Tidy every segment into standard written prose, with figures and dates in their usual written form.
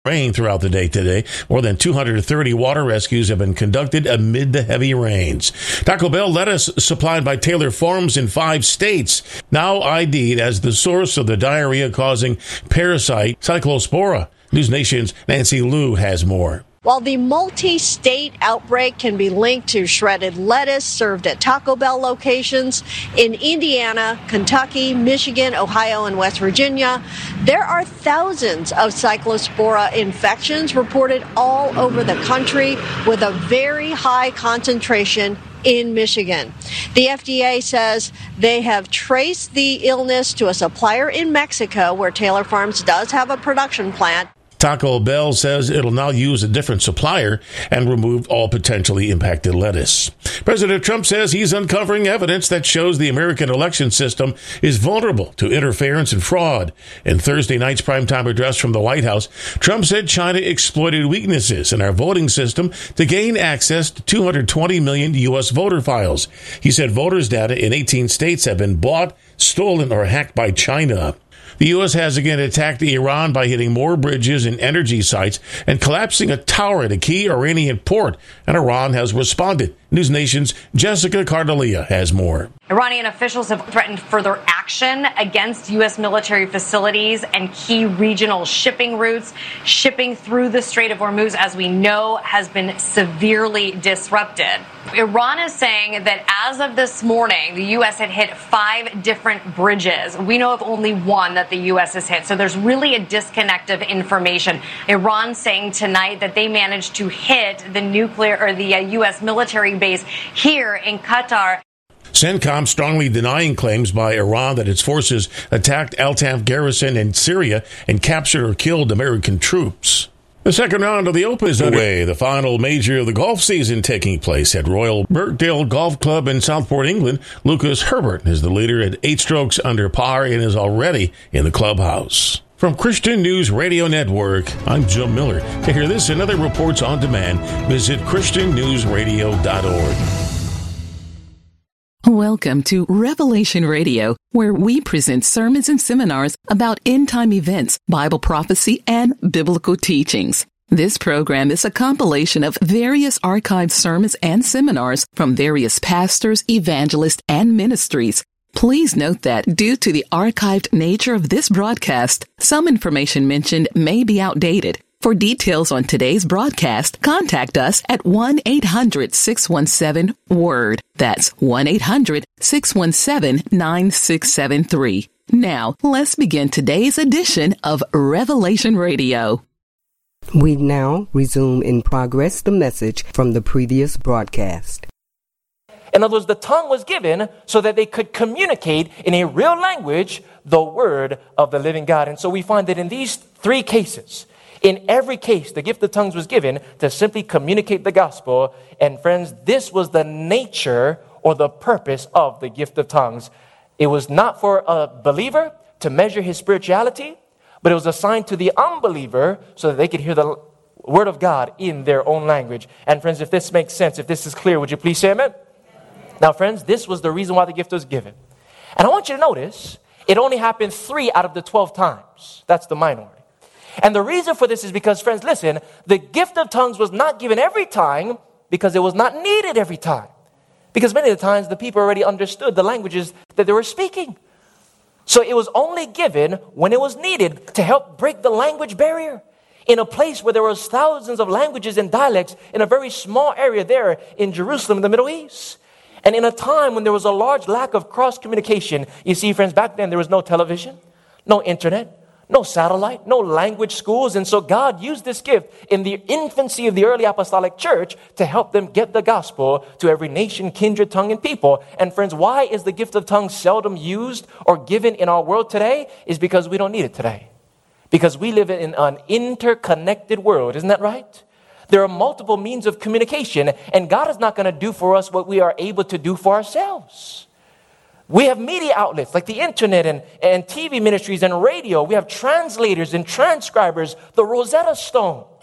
Rain throughout the day today. More than 230 water rescues have been conducted amid the heavy rains. Taco Bell lettuce supplied by Taylor Farms in 5 states, now ID'd as the source of the diarrhea-causing parasite Cyclospora. News Nation's Nancy Liu has more. While the multi-state outbreak can be linked to shredded lettuce served at Taco Bell locations in Indiana, Kentucky, Michigan, Ohio, and West Virginia, there are thousands of Cyclospora infections reported all over the country with a very high concentration in Michigan. The FDA says they have traced the illness to a supplier in Mexico where Taylor Farms does have a production plant. Taco Bell says it'll now use a different supplier and remove all potentially impacted lettuce. President Trump says he's uncovering evidence that shows the American election system is vulnerable to interference and fraud. In Thursday night's primetime address from the White House, Trump said China exploited weaknesses in our voting system to gain access to 220 million U.S. voter files. He said voters' data in 18 states have been bought, stolen, or hacked by China. The U.S. has again attacked Iran by hitting more bridges and energy sites and collapsing a tower at a key Iranian port, and Iran has responded. News Nation's Jessica Cardelia has more. Iranian officials have threatened further action against U.S. military facilities and key regional shipping routes. Shipping through the Strait of Hormuz, as we know, has been severely disrupted. Iran is saying that as of this morning, the U.S. had hit 5 different bridges. We know of only one that the U.S. has hit. So there's really a disconnect of information. Iran saying tonight that they managed to hit the U.S. military base here in Qatar. CENTCOM strongly denying claims by Iran that its forces attacked Al-Tanf garrison in Syria and captured or killed American troops. The second round of the Open is underway, the final major of the golf season taking place at Royal Birkdale Golf Club in Southport, England. Lucas Herbert is the leader at 8 strokes under par and is already in the clubhouse. From Christian News Radio Network, I'm Joe Miller. To hear this and other reports on demand, visit ChristianNewsRadio.org. Welcome to Revelation Radio, where we present sermons and seminars about end-time events, Bible prophecy, and biblical teachings. This program is a compilation of various archived sermons and seminars from various pastors, evangelists, and ministries. Please note that due to the archived nature of this broadcast, some information mentioned may be outdated. For details on today's broadcast, contact us at 1-800-617-WORD. That's 1-800-617-9673. Now, let's begin today's edition of Revelation Radio. We now resume in progress the message from the previous broadcast. In other words, the tongue was given so that they could communicate in a real language the word of the living God. And so we find that in these 3 cases, in every case, the gift of tongues was given to simply communicate the gospel. And friends, this was the nature or the purpose of the gift of tongues. It was not for a believer to measure his spirituality, but it was assigned to the unbeliever so that they could hear the word of God in their own language. And friends, if this makes sense, if this is clear, would you please say amen? Now, friends, this was the reason why the gift was given. And I want you to notice, it only happened 3 out of the 12 times. That's the minority. And the reason for this is because, friends, listen, the gift of tongues was not given every time because it was not needed every time. Because many of the times the people already understood the languages that they were speaking. So it was only given when it was needed to help break the language barrier. In a place where there was thousands of languages and dialects in a very small area there in Jerusalem in the Middle East. And in a time when there was a large lack of cross-communication, you see, friends, back then there was no television, no internet, no satellite, no language schools. And so God used this gift in the infancy of the early apostolic church to help them get the gospel to every nation, kindred, tongue, and people. And friends, why is the gift of tongues seldom used or given in our world today? Is because we don't need it today. Because we live in an interconnected world. Isn't that right? There are multiple means of communication, and God is not going to do for us what we are able to do for ourselves. We have media outlets like the internet and TV ministries and radio. We have translators and transcribers, the Rosetta Stone.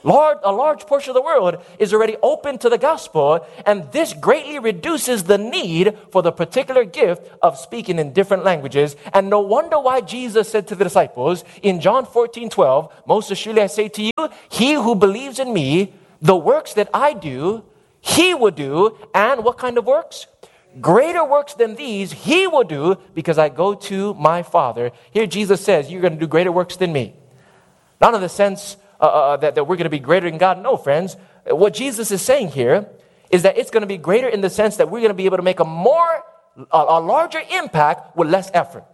A large portion of the world is already open to the gospel, and this greatly reduces the need for the particular gift of speaking in different languages. And no wonder why Jesus said to the disciples in John 14:12, most assuredly I say to you, he who believes in me, the works that I do, he will do. And what kind of works? Greater works than these he will do, because I go to my Father. Here Jesus says, you're going to do greater works than me. Not in the sense that we're going to be greater than God. No, friends. What Jesus is saying here is that it's going to be greater in the sense that we're going to be able to make a larger impact with less effort.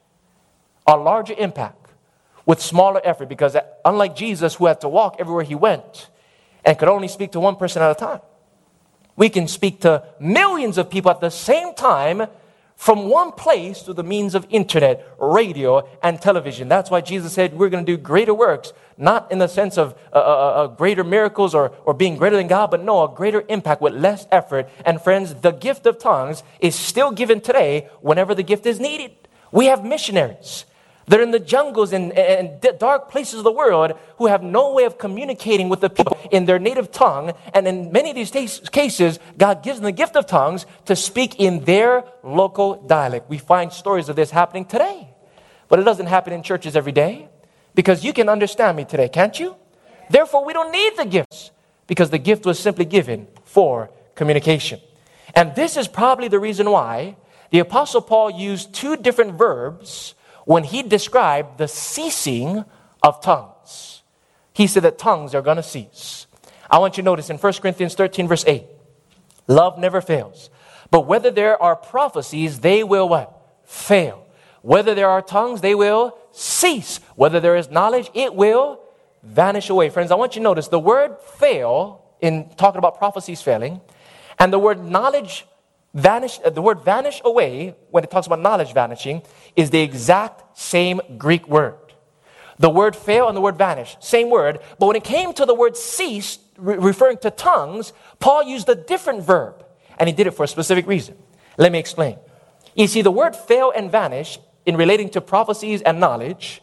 A larger impact with smaller effort, because unlike Jesus, who had to walk everywhere he went and could only speak to one person at a time, we can speak to millions of people at the same time from one place through the means of internet, radio, and television. That's why Jesus said we're going to do greater works, not in the sense of greater miracles or being greater than God, but no, a greater impact with less effort. And friends, the gift of tongues is still given today whenever the gift is needed. We have missionaries that are in the jungles and dark places of the world who have no way of communicating with the people in their native tongue. And in many of these cases, God gives them the gift of tongues to speak in their local dialect. We find stories of this happening today. But it doesn't happen in churches every day, because you can understand me today, can't you? Therefore, we don't need the gifts, because the gift was simply given for communication. And this is probably the reason why the Apostle Paul used two different verbs when he described the ceasing of tongues. He said that tongues are going to cease. I want you to notice in 1 Corinthians 13, verse 8, love never fails. But whether there are prophecies, they will what? Fail. Whether there are tongues, they will cease. Whether there is knowledge, it will vanish away. Friends, I want you to notice the word fail, in talking about prophecies failing, and the word knowledge vanish, the word vanish away, when it talks about knowledge vanishing, is the exact same Greek word. The word fail and the word vanish, same word. But when it came to the word cease, referring to tongues, Paul used a different verb. And he did it for a specific reason. Let me explain. You see, the word fail and vanish, in relating to prophecies and knowledge,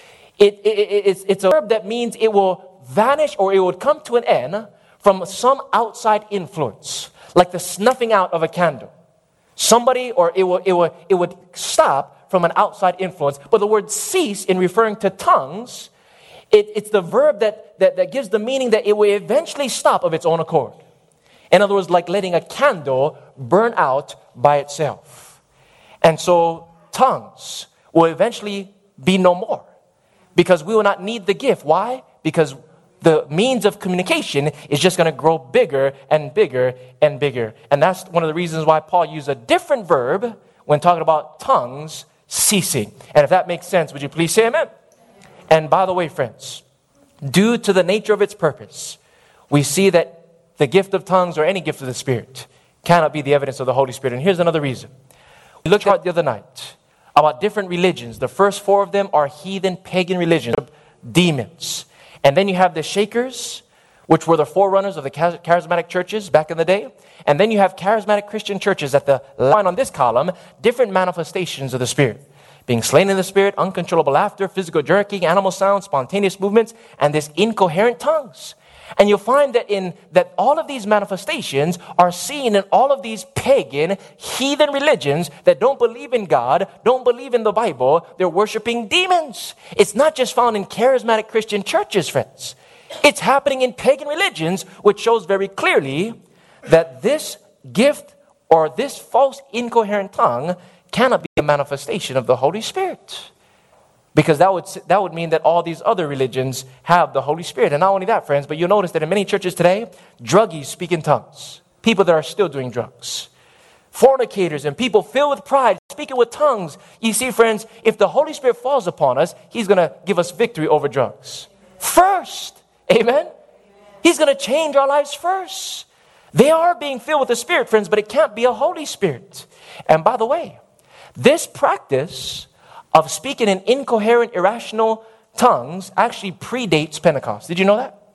it's a verb that means it will vanish, or it would come to an end from some outside influence, like the snuffing out of a candle. Somebody, or it would stop from an outside influence. But the word cease, in referring to tongues, it's the verb that gives the meaning that it will eventually stop of its own accord. In other words, like letting a candle burn out by itself. And so tongues will eventually be no more, because we will not need the gift. Why? Because the means of communication is just going to grow bigger and bigger and bigger. And that's one of the reasons why Paul used a different verb when talking about tongues ceasing. And if that makes sense, would you please say amen? And by the way, friends, due to the nature of its purpose, we see that the gift of tongues, or any gift of the Spirit, cannot be the evidence of the Holy Spirit. And here's another reason. We looked at the other night about different religions. The first four of them are heathen, pagan religions, demons. And then you have the Shakers, which were the forerunners of the charismatic churches back in the day. And then you have charismatic Christian churches at the line on this column, different manifestations of the Spirit. Being slain in the Spirit, uncontrollable laughter, physical jerking, animal sounds, spontaneous movements, and this incoherent tongues. And you'll find that all of these manifestations are seen in all of these pagan, heathen religions that don't believe in God, don't believe in the Bible. They're worshiping demons. It's not just found in charismatic Christian churches, friends. It's happening in pagan religions, which shows very clearly that this gift, or this false incoherent tongue, cannot be a manifestation of the Holy Spirit. Because that would mean that all these other religions have the Holy Spirit. And not only that, friends, but you'll notice that in many churches today, druggies speak in tongues. People that are still doing drugs. Fornicators and people filled with pride speaking with tongues. You see, friends, if the Holy Spirit falls upon us, He's going to give us victory over drugs. First. Amen? He's going to change our lives first. They are being filled with the Spirit, friends, but it can't be a Holy Spirit. And by the way, this practice of speaking in incoherent, irrational tongues actually predates Pentecost. Did you know that?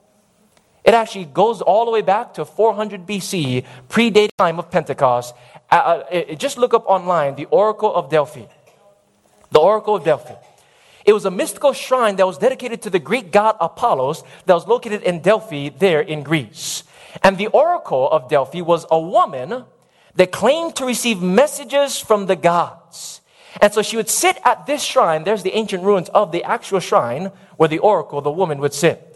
It actually goes all the way back to 400 BC, predating the time of Pentecost. Just look up online, the Oracle of Delphi. The Oracle of Delphi. It was a mystical shrine that was dedicated to the Greek god Apollos that was located in Delphi there in Greece. And the oracle of Delphi was a woman that claimed to receive messages from the gods. And so she would sit at this shrine. There's the ancient ruins of the actual shrine where the oracle, the woman, would sit.